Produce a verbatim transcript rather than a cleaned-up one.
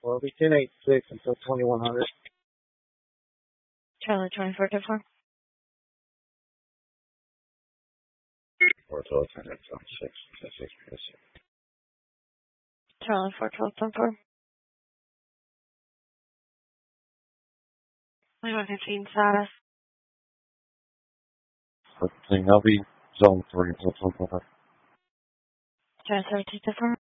Well, it'll be ten eighty-six until twenty-one hundred. Charlie twenty-four to four. four twelve, ten twenty-six, ten six, ten six. Charlie four twelve to four. twenty-one fifteen status. Thing, I'll be zone three. Charlie seventeen to four.